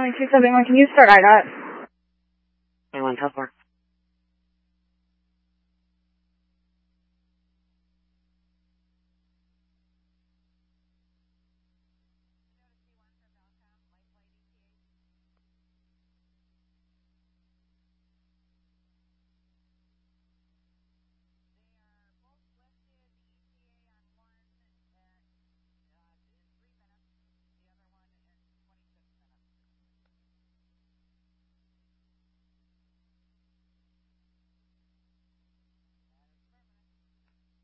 Charlie 271, can you start IDOT? 21, 12-4.